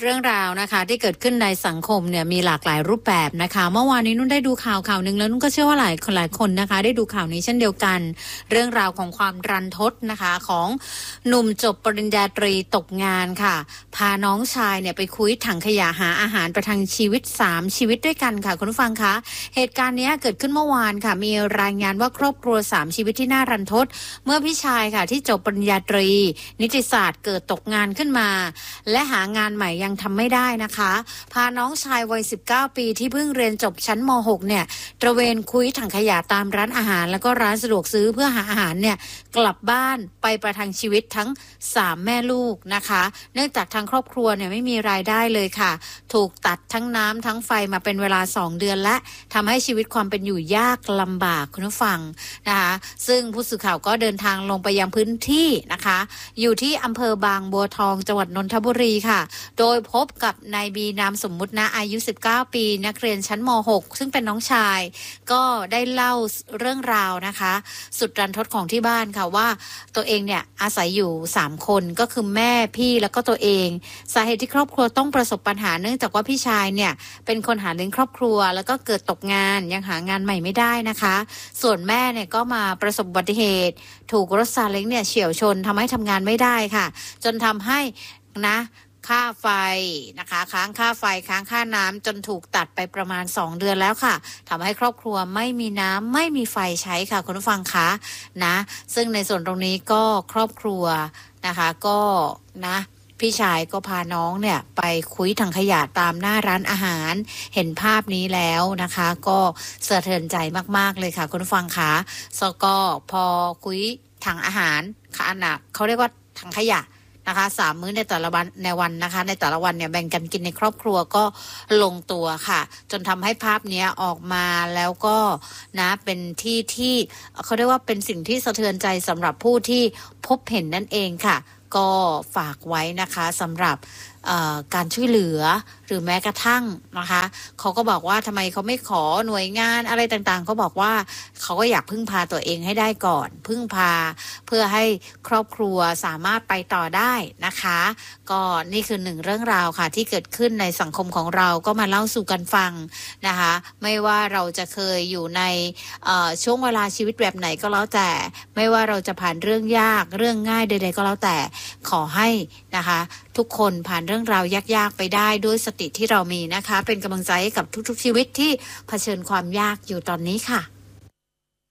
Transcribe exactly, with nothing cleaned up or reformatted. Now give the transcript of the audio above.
เรื่องราวนะคะที่เกิดขึ้นในสังคมเนี่ยมีหลากหลายรูปแบบนะคะเมื่อวานนี้นุ่นได้ดูข่าวข่าวหนึ่งแล้วนุ่นก็เชื่อว่าหลายคนหลายคนนะคะได้ดูข่าวนี้เช่นเดียวกันเรื่องราวของความรันทดนะคะของหนุ่มจบปริญญาตรีตกงานค่ะพาน้องชายเนี่ยไปคุยถังขยะหาอาหารประทังชีวิตสามชีวิตด้วยกันค่ะคุณผู้ฟังคะเหตุการณ์นี้เกิดขึ้นเมื่อวานค่ะมีรายงานว่าครอบครัวสามชีวิตที่น่ารันทดเมื่อพี่ชายค่ะที่จบปริญญาตรีนิติศาสตร์เกิดตกงานขึ้นมาและหางานใหม่ยังทำไม่ได้นะคะพาน้องชายวัยสิบเก้าปีที่เพิ่งเรียนจบชั้นม หกเนี่ยตระเวนคุยถังขยะตามร้านอาหารแล้วก็ร้านสะดวกซื้อเพื่อหาอาหารเนี่ยกลับบ้านไปประทังชีวิตทั้งสามแม่ลูกนะคะเนื่องจากทางครอบครัวเนี่ยไม่มีรายได้เลยค่ะถูกตัดทั้งน้ำทั้งไฟมาเป็นเวลาสองเดือนและทำให้ชีวิตความเป็นอยู่ยากลำบากคุณผู้ฟังนะคะซึ่งผู้สื่อข่าวก็เดินทางลงไปยังพื้นที่นะคะอยู่ที่อำเภอบางบัวทองจังหวัดนนทบุรีค่ะโดยพบกับนายบีนามสมมุตินะอายุสิบเก้าปีนักเรียนชั้นม หกซึ่งเป็นน้องชายก็ได้เล่าเรื่องราวนะคะสุดรันทดของที่บ้านค่ะว่าตัวเองเนี่ยอาศัยอยู่สามคนก็คือแม่พี่แล้วก็ตัวเองสาเหตุที่ครอบครัวต้องประสบปัญหาเนื่องจากว่าพี่ชายเนี่ยเป็นคนหาเลี้ยงครอบครัวแล้วก็เกิดตกงานยังหางานใหม่ไม่ได้นะคะส่วนแม่เนี่ยก็มาประสบอุบัติเหตุถูกรถซาเล้งเนี่ยเฉี่ยวชนทำให้ทำงานไม่ได้ค่ะจนทำให้นะค่าไฟนะคะค้างค่าไฟค้างค่าน้ำจนถูกตัดไปประมาณสองเดือนแล้วค่ะทำให้ครอบครัวไม่มีน้ำไม่มีไฟใช้ค่ะคุณผู้ฟังคะนะซึ่งในส่วนตรงนี้ก็ครอบครัวนะคะก็นะพี่ชายก็พาน้องเนี่ยไปคุยถังขยะตามหน้าร้านอาหารเห็นภาพนี้แล้วนะคะก็สะเทือนใจมากๆเลยค่ะคุณผู้ฟังคะแล้วก็พอคุยถังอาหารขนาดเขาเรียกว่าถังขยะนะคะสามมื้อในแต่ละวันในวันนะคะในแต่ละวันเนี่ยแบ่งกันกินในครอบครัวก็ลงตัวค่ะจนทำให้ภาพนี้ออกมาแล้วก็นะเป็นที่ที่เขาเรียกว่าเป็นสิ่งที่สะเทือนใจสำหรับผู้ที่พบเห็นนั่นเองค่ะก็ฝากไว้นะคะสำหรับการช่วยเหลือหรือแม้กระทั่งนะคะเขาก็บอกว่าทำไมเขาไม่ขอหน่วยงานอะไรต่างๆเขาบอกว่าเขาก็อยากพึ่งพาตัวเองให้ได้ก่อนพึ่งพาเพื่อให้ครอบครัวสามารถไปต่อได้นะคะก็นี่คือหนึ่งเรื่องราวค่ะที่เกิดขึ้นในสังคมของเราก็มาเล่าสู่กันฟังนะคะไม่ว่าเราจะเคยอยู่ในช่วงเวลาชีวิตแบบไหนก็แล้วแต่ไม่ว่าเราจะผ่านเรื่องยากเรื่องง่ายใดๆก็แล้วแต่ขอให้นะคะทุกคนผ่านเรื่องราวยากๆไปได้ด้วยสติที่เรามีนะคะเป็นกำลังใจให้กับทุกๆชีวิตที่เผชิญความยากอยู่ตอนนี้ค่ะ